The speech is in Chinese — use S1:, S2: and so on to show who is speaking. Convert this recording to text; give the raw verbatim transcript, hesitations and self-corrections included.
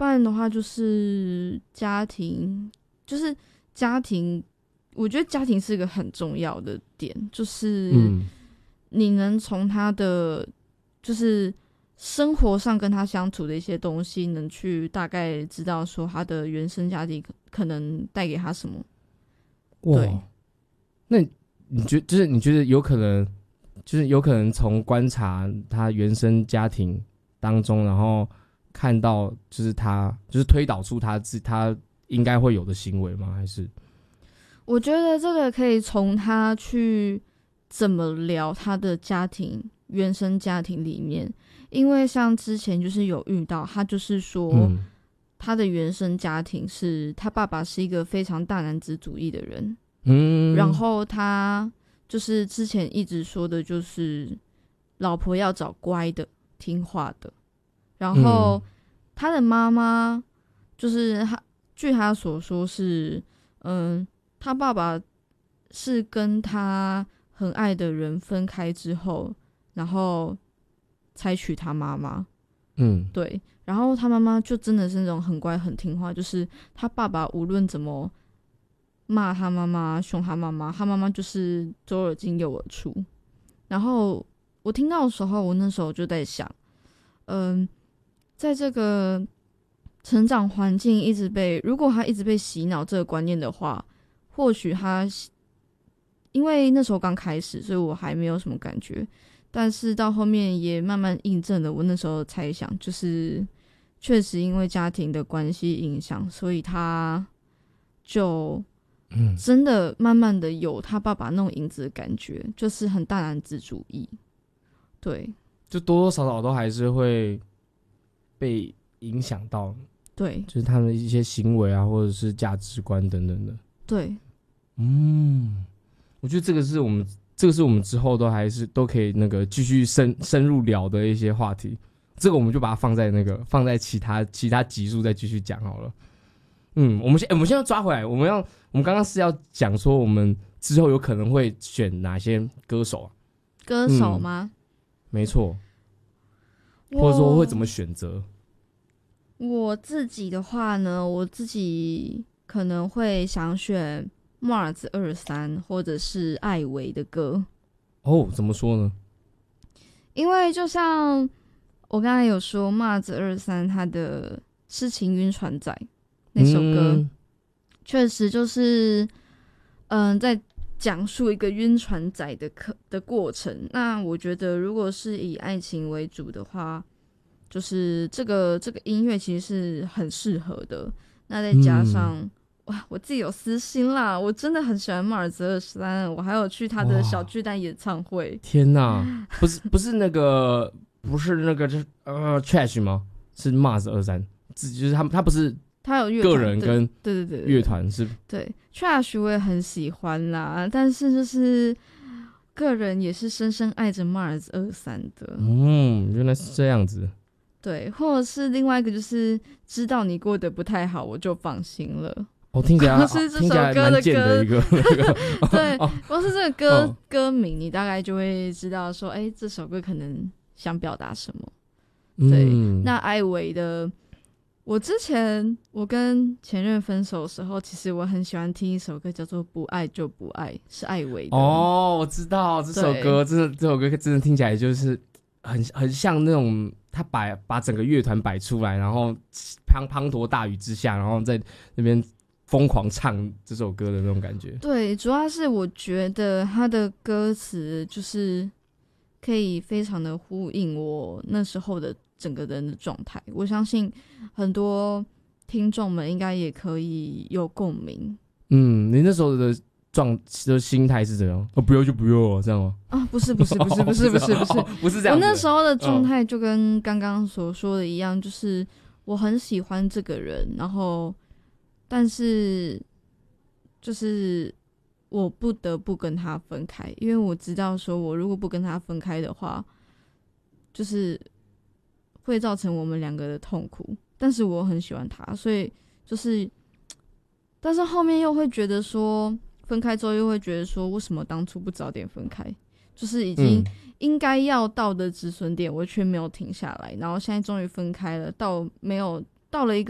S1: 伴的话就是家庭，就是家庭，我觉得家庭是一个很重要的点，就是你能从他的就是生活上跟他相处的一些东西，能去大概知道说他的原生家庭可能带给他什么。对，
S2: 那你觉就是你觉得有可能，就是有可能从观察他原生家庭当中，然后看到就是他就是推导出他自他应该会有的行为吗？还是？
S1: 我觉得这个可以从他去怎么聊他的家庭原生家庭里面，因为像之前就是有遇到他就是说、嗯、他的原生家庭是他爸爸是一个非常大男子主义的人，嗯，然后他就是之前一直说的就是老婆要找乖的听话的，然后他的妈妈就是他据他所说是嗯他爸爸是跟他很爱的人分开之后，然后才娶他妈妈。嗯，对。然后他妈妈就真的是那种很乖很听话，就是他爸爸无论怎么骂他妈妈、凶他妈妈，他妈妈就是左耳进右耳出。然后我听到的时候，我那时候就在想，嗯，在这个成长环境一直被，如果他一直被洗脑这个观念的话，或许他因为那时候刚开始，所以我还没有什么感觉，但是到后面也慢慢印证了我那时候猜想，就是确实因为家庭的关系影响，所以他就真的慢慢的有他爸爸那种影子的感觉，就是很大男子主义。对，
S2: 就多多少少都还是会被影响到，
S1: 对，
S2: 就是他们的一些行为啊，或者是价值观等等的。
S1: 对，
S2: 嗯，我觉得这个是我们这个是我们之后都还是都可以那个继续深深入聊的一些话题。这个我们就把它放在那个放在其他其他集数再继续讲好了。嗯，我们先、欸、我们现在抓回来，我们要我们刚刚是要讲说我们之后有可能会选哪些歌手啊？
S1: 歌手吗？嗯、
S2: 没错，或者说会怎么选择？
S1: 我自己的话呢，我自己可能会想选 Mars 二三或者是艾薇的歌。
S2: 哦，怎么说呢？
S1: 因为就像我刚才有说 Mars 二三他的痴情晕船仔那首歌，确、嗯、实就是嗯、呃、在讲述一个晕船仔的的过程。那我觉得如果是以爱情为主的话，就是这个这个音乐其实是很适合的。那再加上、嗯、哇，我自己有私心啦，我真的很喜欢马尔泽二三，我还有去他的小巨蛋演唱会。
S2: 天哪，不是不是那个不是那个呃 Trash 吗？是 Mars 二三，就是他他不是
S1: 他有乐
S2: 个人跟
S1: 对对对
S2: 乐团是
S1: 对 Trash 我也很喜欢啦，但是就是个人也是深深爱着 Mars 二三的。
S2: 嗯，原来是这样子。
S1: 对，或者是另外一个就是知道你过得不太好，我就放心了。
S2: 哦，听起来
S1: 是这首歌的歌，
S2: 一个那个
S1: 对，光是这个歌、
S2: 哦、
S1: 歌名，你大概就会知道说，哎，这首歌可能想表达什么。对，嗯、那艾薇的，我之前我跟前任分手的时候，其实我很喜欢听一首歌，叫做《不爱就不爱》，是艾薇的。
S2: 哦，我知道这首歌，真的这首歌真的听起来就是很很像那种。他把把整个乐团摆出来，然后滂滂沱大雨之下，然后在那边疯狂唱这首歌的那种感觉。
S1: 对，主要是我觉得他的歌词就是可以非常的呼应我那时候的整个人的状态。我相信很多听众们应该也可以有共鸣。
S2: 嗯，你那时候的状的心态是怎样？哦，不要就不要啊，这样吗？
S1: 啊，不是不是不是不是不是不是
S2: 不是这样。
S1: 我那时候的状态就跟刚刚所说的一样，就是我很喜欢这个人，然后但是就是我不得不跟他分开，因为我知道说我如果不跟他分开的话，就是会造成我们两个的痛苦。但是我很喜欢他，所以就是，但是后面又会觉得说。分开之后又会觉得说为什么当初不早点分开，就是已经应该要到的止损点我却没有停下来，然后现在终于分开了，到没有到了一个